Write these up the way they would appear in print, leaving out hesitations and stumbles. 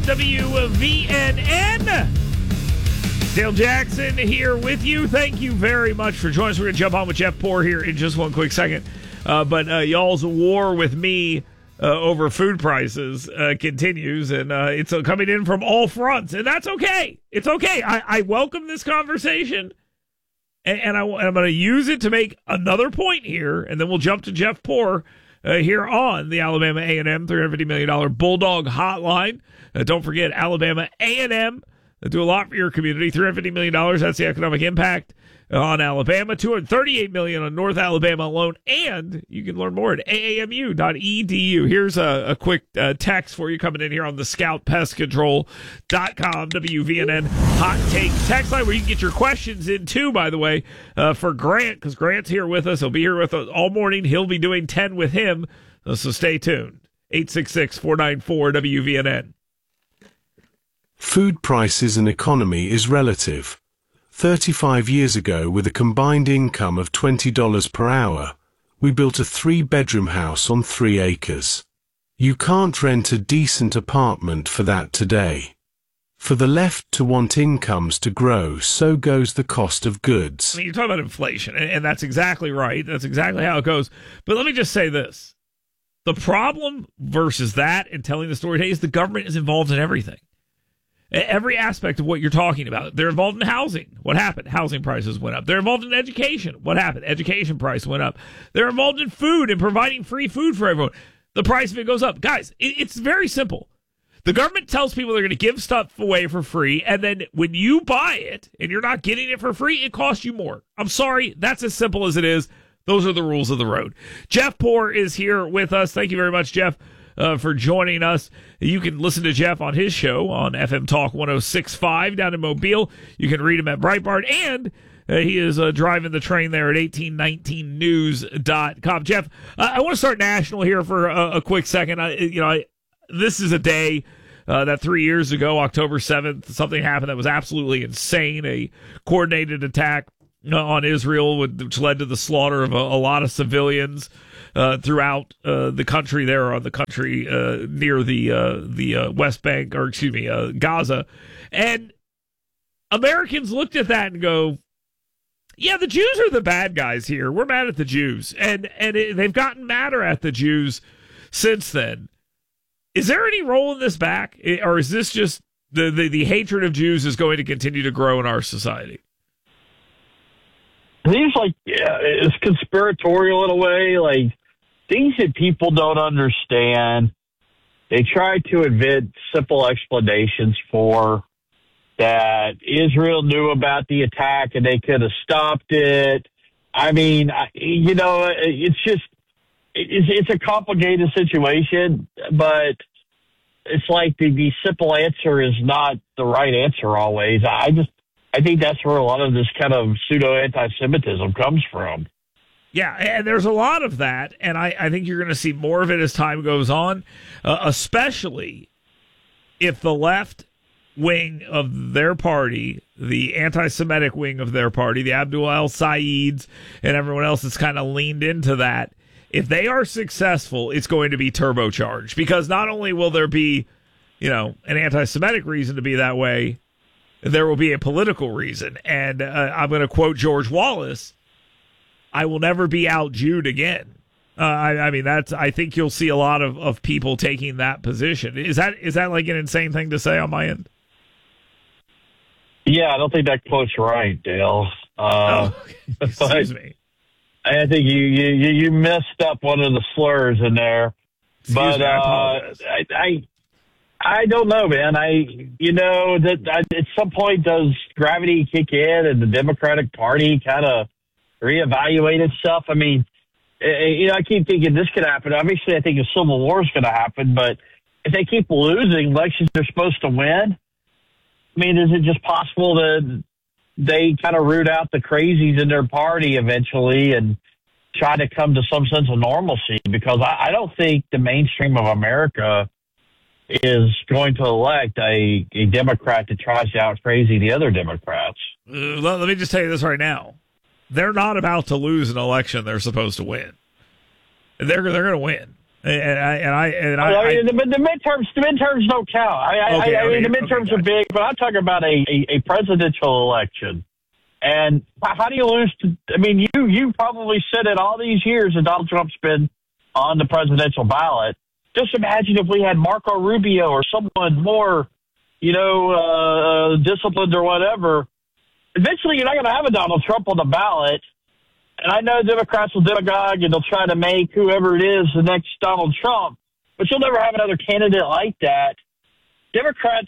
WVNN. Dale Jackson here with you. Thank you very much for joining us. We're going to jump on with Jeff Poor here in just one quick second. But y'all's war with me over food prices continues, and it's coming in from all fronts, and that's okay. It's okay. I welcome this conversation, and I'm going to use it to make another point here, and then we'll jump to Jeff Poor here on the Alabama A&M $350 million Bulldog Hotline. Don't forget, Alabama A&M do a lot for your community. $350 million, that's the economic impact on Alabama. $238 million on North Alabama alone. And you can learn more at aamu.edu. Here's a quick text for you coming in here on the scoutpestcontrol.com WVNN Hot Take text line, where you can get your questions in too, by the way, for Grant, because Grant's here with us. He'll be here with us all morning. He'll be doing 10 with him, so stay tuned. 866-494-WVNN. Food prices and economy is relative. 35 years ago, with a combined income of $20 per hour, we built a 3-bedroom house on 3 acres. You can't rent a decent apartment for that today. For the left to want incomes to grow, so goes the cost of goods. I mean, you're talking about inflation, and that's exactly right. That's exactly how it goes. But let me just say this. The problem versus that and telling the story today is the government is involved in everything. Every aspect of what you're talking about. They're involved in housing. What happened? Housing prices went up. They're involved in education. What happened? Education price went up. They're involved in food and providing free food for everyone. The price of it goes up. Guys, it's very simple. The government tells people they're going to give stuff away for free, and then when you buy it and you're not getting it for free, it costs you more. I'm sorry. That's as simple as it is. Those are the rules of the road. Jeff Poor is here with us. Thank you very much, Jeff, for joining us. You can listen to Jeff on his show on FM Talk 106.5 down in Mobile. You can read him at Breitbart, and he is driving the train there at 1819news.com. Jeff, I want to start national here for a quick second. This is a day that 3 years ago, October 7th, something happened that was absolutely insane, a coordinated attack on Israel, which led to the slaughter of a lot of civilians throughout the country there, on the country near the West Bank, or excuse me, Gaza. And Americans looked at that and go, yeah, the Jews are the bad guys here. We're mad at the Jews. And they've gotten madder at the Jews since then. Is there any role in this back? Or is this just the hatred of Jews is going to continue to grow in our society? It seems like it's conspiratorial in a way, like things that people don't understand. They try to invent simple explanations for that. Israel knew about the attack and they could have stopped it. I mean, it's a complicated situation, but it's like the simple answer is not the right answer always. I think that's where a lot of this kind of pseudo-anti-Semitism comes from. Yeah, and there's a lot of that, and I think you're going to see more of it as time goes on, especially if the left wing of their party, the anti-Semitic wing of their party, the Abdul al-Sayeds and everyone else that's kind of leaned into that, if they are successful, it's going to be turbocharged. Because not only will there be, an anti-Semitic reason to be that way, there will be a political reason. And I'm going to quote George Wallace, I will never be out-Jewed again. I think you'll see a lot of people taking that position. Is that like an insane thing to say on my end? Yeah, I don't think that quote's right, Dale. Excuse me. I think you messed up one of the slurs in there. Excuse me, I don't know, man. At some point, does gravity kick in and the Democratic Party kind of reevaluate itself? I mean, I keep thinking this could happen. Obviously, I think a civil war is going to happen, but if they keep losing elections they're supposed to win, I mean, is it just possible that they kind of root out the crazies in their party eventually and try to come to some sense of normalcy? Because I don't think the mainstream of America is going to elect a Democrat that tries to out crazy the other Democrats. Let me just tell you this right now. They're not about to lose an election they're supposed to win. They're going to win. The midterms don't count. I mean, the midterms are big, but I'm talking about a presidential election. And how do you lose to, I mean, you probably said it all these years that Donald Trump's been on the presidential ballot. Just imagine if we had Marco Rubio or someone more, disciplined or whatever. Eventually, you're not going to have a Donald Trump on the ballot. And I know Democrats will demagogue and they'll try to make whoever it is the next Donald Trump, but you'll never have another candidate like that. Democrats,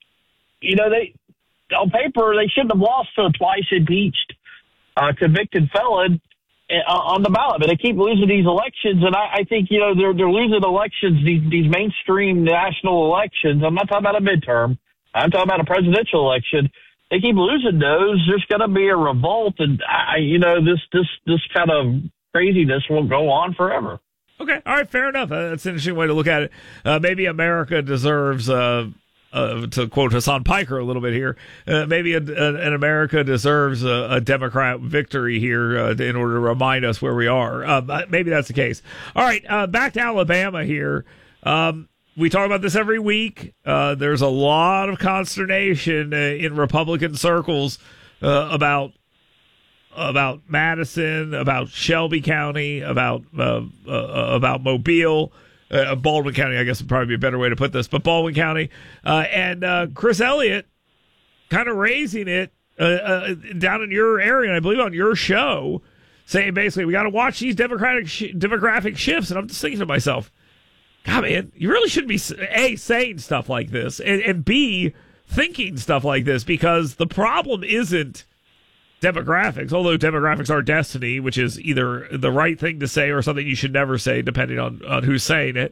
on paper, they shouldn't have lost to a twice impeached, convicted felon on the ballot, but they keep losing these elections. And I think, they're losing elections, these mainstream national elections. I'm not talking about a midterm. I'm talking about a presidential election. They keep losing those. There's going to be a revolt, and this kind of craziness won't go on forever. Okay, all right, fair enough. That's an interesting way to look at it. Maybe America deserves, to quote Hassan Piker a little bit here, maybe an America deserves a Democrat victory here in order to remind us where we are. Maybe that's the case. All right, back to Alabama here. We talk about this every week. There's a lot of consternation in Republican circles about Madison, about Shelby County, about Mobile, Baldwin County. I guess would probably be a better way to put this, but Baldwin County and Chris Elliott kind of raising it down in your area, and I believe on your show, saying basically we got to watch these demographic shifts. And I'm just thinking to myself, God, man, you really shouldn't be, A, saying stuff like this, and B, thinking stuff like this, because the problem isn't demographics, although demographics are destiny, which is either the right thing to say or something you should never say, depending on who's saying it.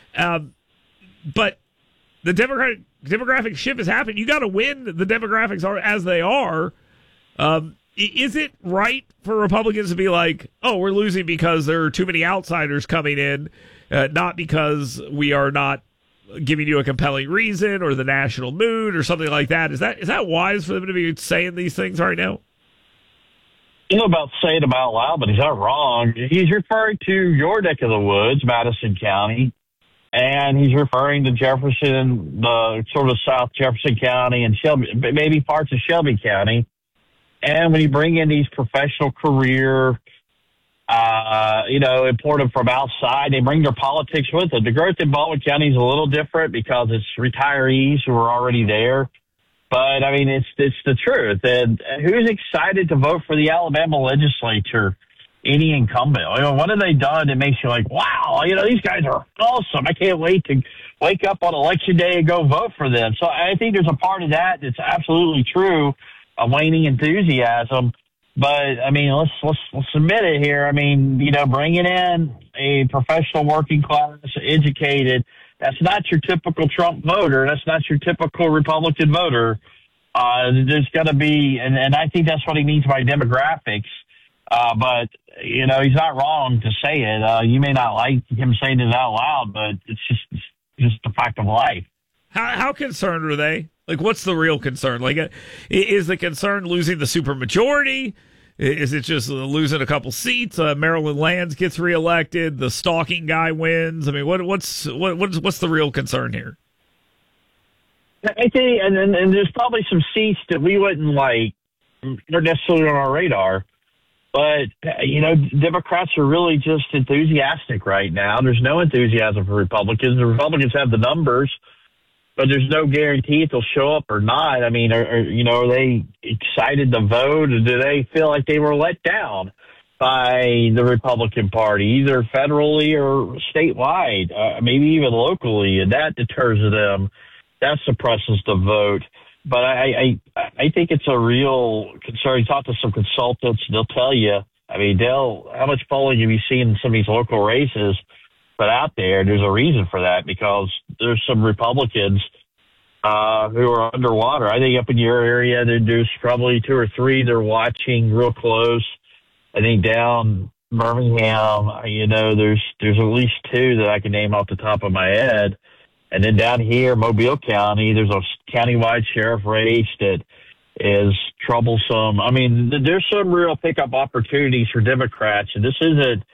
But the demographic shift has happened. You got to win the demographics are as they are. Is it right for Republicans to be like, oh, we're losing because there are too many outsiders coming in, not because we are not giving you a compelling reason or the national mood or something like that? Is that wise for them to be saying these things right now? You know about saying them out loud, but he's not wrong. He's referring to your neck of the woods, Madison County, and he's referring to Jefferson, the sort of South Jefferson County and Shelby, maybe parts of Shelby County. And when you bring in these professional career, imported from outside, they bring their politics with it. The growth in Baldwin County is a little different because it's retirees who are already there. But, I mean, it's the truth. And who's excited to vote for the Alabama legislature? Any incumbent. What have they done that makes you like, wow, these guys are awesome. I can't wait to wake up on election day and go vote for them. So I think there's a part of that that's absolutely true, a waning enthusiasm. But, I mean, let's admit it here. I mean, bringing in a professional working class, educated, that's not your typical Trump voter. That's not your typical Republican voter. There's going to be, and I think that's what he means by demographics. But, he's not wrong to say it. You may not like him saying it out loud, but it's just the fact of life. How concerned are they? Like, what's the real concern? Like, is the concern losing the supermajority? Is it just losing a couple seats? Maryland Lands gets reelected. The stalking guy wins. I mean, what's the real concern here? I think, and there's probably some seats that we wouldn't like. They're necessarily on our radar. But, Democrats are really just enthusiastic right now. There's no enthusiasm for Republicans. The Republicans have the numbers, but there's no guarantee if they'll show up or not. I mean, are they excited to vote, or do they feel like they were let down by the Republican Party, either federally or statewide, maybe even locally, and that deters them. That suppresses the vote. But I think it's a real concern. You talk to some consultants, they'll tell you, how much polling have you seen in some of these local races? But out there's a reason for that, because there's some Republicans who are underwater. I think up in your area, there's probably 2 or 3 they're watching real close. I think down Birmingham, there's at least 2 that I can name off the top of my head. And then down here, Mobile County, there's a countywide sheriff race that is troublesome. I mean, there's some real pickup opportunities for Democrats, and this isn't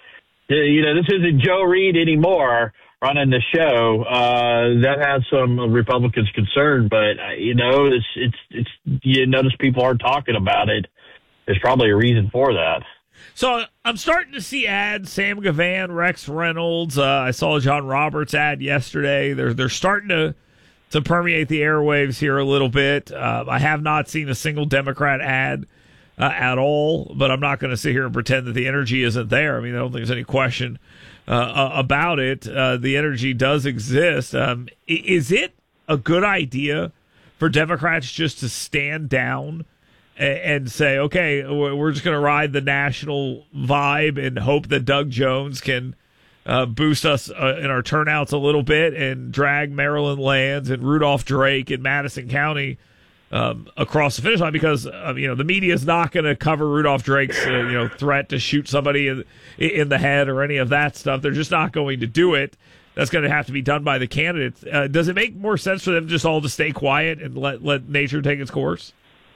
This isn't Joe Reed anymore running the show. That has some Republicans concerned, but it's you notice people aren't talking about it. There's probably a reason for that. So I'm starting to see ads, Sam Gavan, Rex Reynolds. I saw a John Roberts ad yesterday. They're starting to permeate the airwaves here a little bit. I have not seen a single Democrat ad at all, but I'm not going to sit here and pretend that the energy isn't there. I mean, I don't think there's any question about it. The energy does exist. Is it a good idea for Democrats just to stand down and say, okay, we're just going to ride the national vibe and hope that Doug Jones can boost us in our turnouts a little bit and drag Maryland Lands and Rudolph Drake in Madison County across the finish line? Because the media is not going to cover Rudolph Drake's threat to shoot somebody in the head or any of that stuff. They're just not going to do it. That's going to have to be done by the candidates. Does it make more sense for them just all to stay quiet and let nature take its course?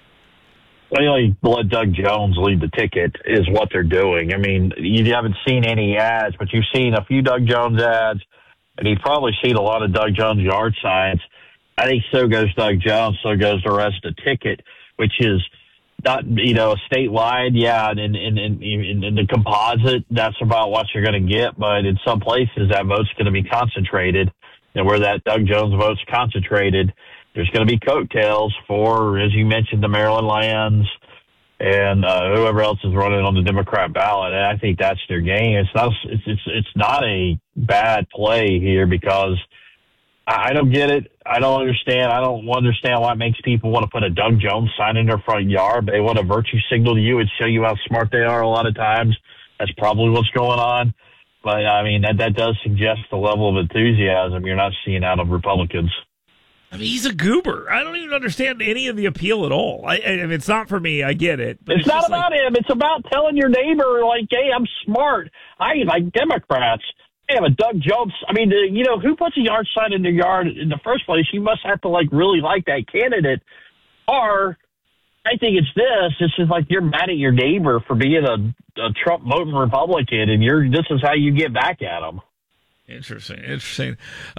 Well, let Doug Jones lead the ticket is what they're doing. I mean, you haven't seen any ads, but you've seen a few Doug Jones ads, and you've probably seen a lot of Doug Jones yard signs. I think so goes Doug Jones, so goes the rest of the ticket, which is not, statewide, yeah, and in the composite, that's about what you're going to get. But in some places, that vote's going to be concentrated, and where that Doug Jones vote's concentrated, there's going to be coattails for, as you mentioned, the Maryland Lands and whoever else is running on the Democrat ballot. And I think that's their game. It's not a bad play here because I don't get it. I don't understand. I don't understand why it makes people want to put a Doug Jones sign in their front yard. They want to virtue signal to you and show you how smart they are a lot of times. That's probably what's going on. But, I mean, that does suggest the level of enthusiasm you're not seeing out of Republicans. I mean, he's a goober. I don't even understand any of the appeal at all. I mean, it's not for me. I get it. But it's not about him. It's about telling your neighbor, hey, I'm smart. I like Democrats. They have a Doug Jones. I mean, who puts a yard sign in their yard in the first place? You must have to, really like that candidate. Or I think it's this. This is like you're mad at your neighbor for being a Trump voting Republican, and this is how you get back at them. Interesting.